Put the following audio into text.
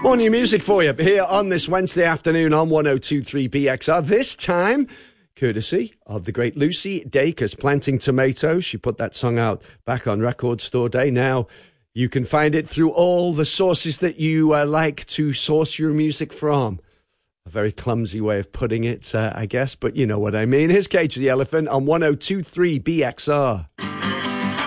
More new music for you here on this Wednesday afternoon on 102.3 BXR. This time, courtesy of the great Lucy Dacus, Planting Tomatoes. She put that song out back on Record Store Day. Now, you can find it through all the sources that you like to source your music from. A very clumsy way of putting it, I guess, but you know what I mean. Here's Cage the Elephant on 102.3 BXR.